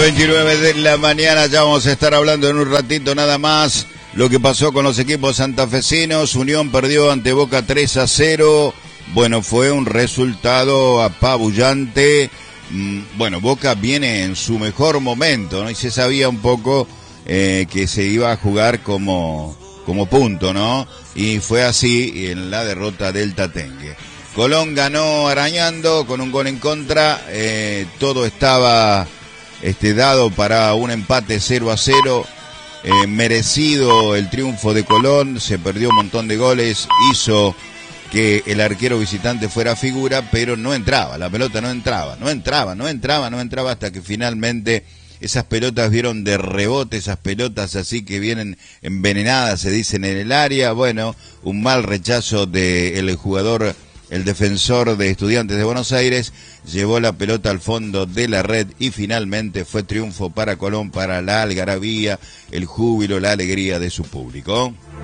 8:29 de la mañana, ya vamos a estar hablando en un ratito nada más lo que pasó con los equipos santafesinos. Unión perdió ante Boca 3-0. Bueno, fue un resultado apabullante. Bueno, Boca viene en su mejor momento, ¿no? Y se sabía un poco que se iba a jugar como punto, ¿no? Y fue así en la derrota del Tatengue. Colón ganó arañando con un gol en contra. Todo estaba dado para un empate 0-0. Merecido el triunfo de Colón. Se perdió un montón de goles. Hizo que el arquero visitante fuera figura, pero no entraba. La pelota no entraba hasta que finalmente esas pelotas vieron de rebote, esas pelotas así que vienen envenenadas, se dicen en el área. Bueno, un mal rechazo del jugador, el defensor de Estudiantes de Buenos Aires, llevó la pelota al fondo de la red y finalmente fue triunfo para Colón, para la algarabía, el júbilo, la alegría de su público.